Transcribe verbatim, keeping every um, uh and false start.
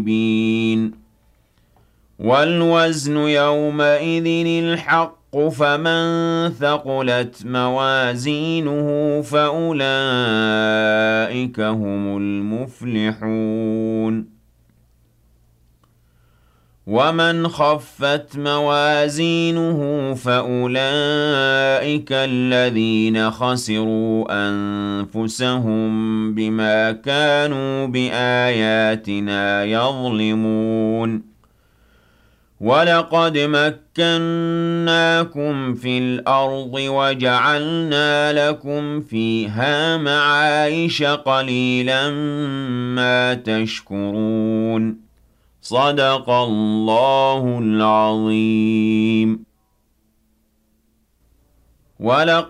مبين والوزن يومئذ الحق فمن ثقلت موازينه فأولئك هم المفلحون ومن خفت موازينه فأولئك الذين خسروا أنفسهم بما كانوا بآياتنا يظلمون وَلَقَدْ مَكَّنَّاكُمْ فِي الْأَرْضِ وَجَعَلْنَا لَكُمْ فِيهَا مَعَايِشَ قَلِيلًا مَا تَشْكُرُونَ صدق الله العظيم. ولقد